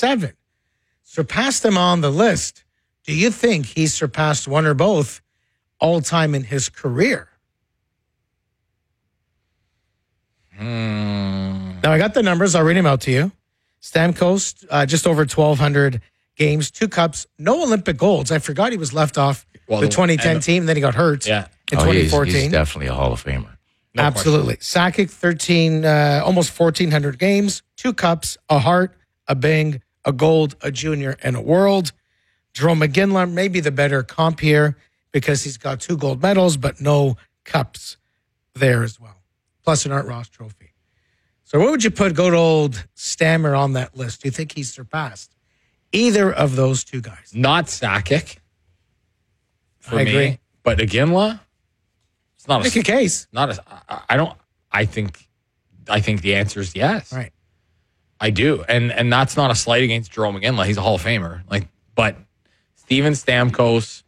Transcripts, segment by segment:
7. Surpassed him on the list. Do you think he's surpassed one or both all-time in his career? Now, I got the numbers. I'll read them out to you. Stamkos, just over 1,200 games, 2 cups, no Olympic golds. I forgot he was left off the 2010 team, then he got hurt in 2014. He's definitely a Hall of Famer. No Absolutely. Sakic, 13, almost 1,400 games, 2 cups, a Hart, a Bing, a gold, a junior, and a world. Jerome McGinley may be the better comp here because he's got 2 gold medals, but no cups there as well. Plus an Art Ross trophy. So what would you put good old Stammer on that list? Do you think he's surpassed either of those 2 guys? Not Sakic. I agree. But Iginla? It's not Make a case. I think the answer is yes. Right. I do. And that's not a slight against Jerome Iginla. He's a Hall of Famer. But Steven Stamkos,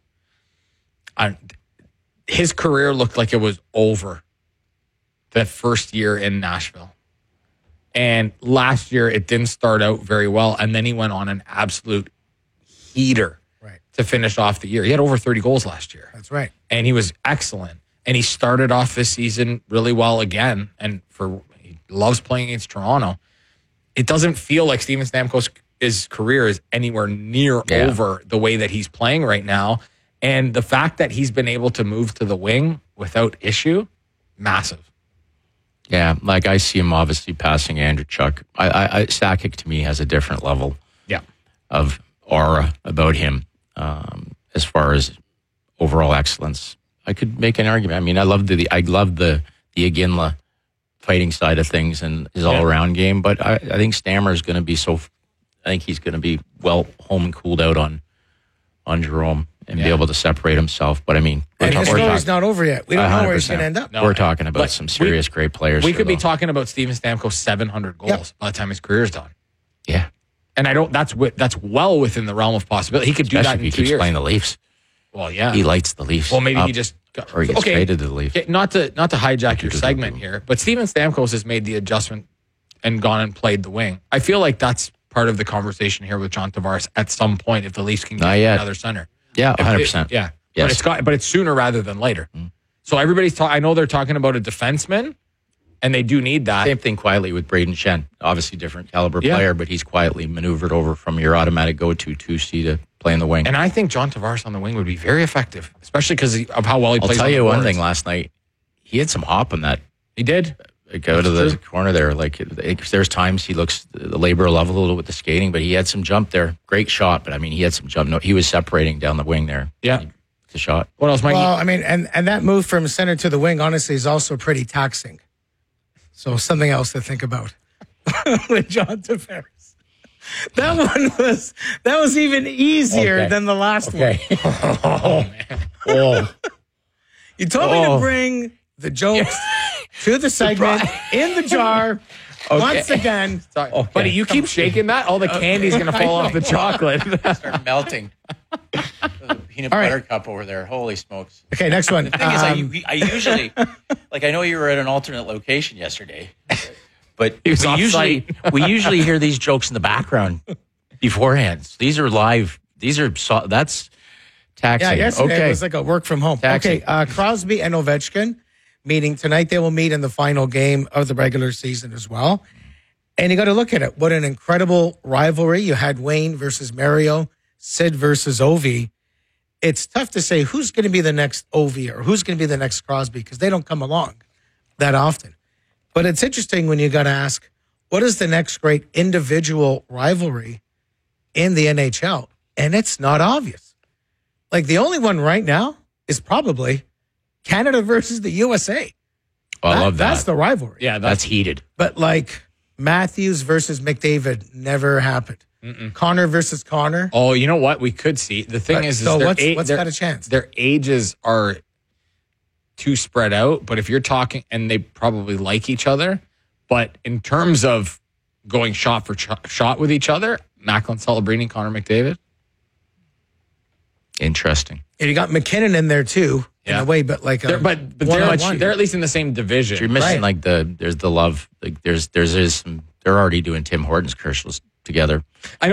his career looked like it was over that first year in Nashville. And last year, it didn't start out very well. And then he went on an absolute heater to finish off the year. He had over 30 goals last year. That's right. And he was excellent. And he started off this season really well again. And he loves playing against Toronto. It doesn't feel like Steven Stamkos' career is anywhere near over the way that he's playing right now. And the fact that he's been able to move to the wing without issue, massive. Yeah, like I see him obviously passing Andrew Chuck. Sakic to me has a different level of aura about him as far as overall excellence. I could make an argument. I mean, I love the Iginla fighting side of things and his all-around game, but I think Stammer is going to be I think he's going to be well home and cooled out on Jerome and be able to separate himself. But I mean, his story's not over yet. We don't know where he's going to end up. No, we're talking about some serious great players. We could be talking about Steven Stamkos 700 goals by the time his career's done. Yeah, and that's well within the realm of possibility. He could do that in 2 years. He keeps playing the Leafs. Well, yeah, he lights the Leafs. Well, maybe he just or he gets traded to the Leafs. Not to hijack your segment here, but Steven Stamkos has made the adjustment and gone and played the wing. I feel like that's part of the conversation here with John Tavares at some point if the Leafs can get another center. Yeah, 100%. Yeah. Yes. But it's sooner rather than later. So everybody's I know they're talking about a defenseman, and they do need that. Same thing quietly with Braden Shen. Obviously different caliber player, but he's quietly maneuvered over from your automatic go-to 2C to play in the wing. And I think John Tavares on the wing would be very effective, especially because of how well he plays. I'll tell you one thing last night. He had some hop on that. He did. Go to the corner there. There's times he looks the labor level a little with the skating, but he had some jump there. Great shot, but I mean, he had some jump. No, he was separating down the wing there. Yeah. The shot. What else, Mike? Well, I mean, and that move from center to the wing, honestly, is also pretty taxing. So something else to think about with John Tavares. That was even easier than the last one. Oh, man. You told me to bring the jokes to the segment in the jar once again. Buddy, you keep shaking that, all the candy's going to fall off the chocolate. Start melting. The peanut butter cup over there. Holy smokes. Okay, next one. The thing is, I usually, I know you were at an alternate location yesterday, but we usually hear these jokes in the background beforehand. So these are live. That's taxing. Yeah, yesterday it was like a work from home. Taxing. Okay, Crosby and Ovechkin meeting tonight. They will meet in the final game of the regular season as well. And you got to look at it. What an incredible rivalry. You had Wayne versus Mario, Sid versus Ovi. It's tough to say who's going to be the next Ovi or who's going to be the next Crosby because they don't come along that often. But it's interesting when you got to ask, what is the next great individual rivalry in the NHL? And it's not obvious. Like the only one right now is probably Canada versus the USA. Oh, I love that. That's the rivalry. Yeah, that's heated. But like Matthews versus McDavid never happened. Connor versus Connor. Oh, you know what? We could see. The thing is what's got a chance? Their ages are too spread out. But if you're talking, and they probably like each other, but in terms of going shot for shot with each other, Macklin Celebrini, Connor McDavid. Interesting. And you got McKinnon in there too, in a way, but like they're at least in the same division. So you're missing there's the love. Like there's some. They're already doing Tim Hortons commercials together.